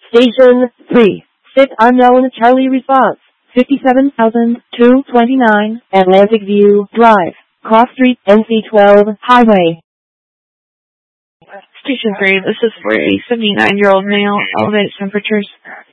Station 3. SIT unknown Charlie response. 57,229 Atlantic View Drive, Cross Street, NC-12 Highway. Station 3, this is for a 79-year-old male. Elevated temperatures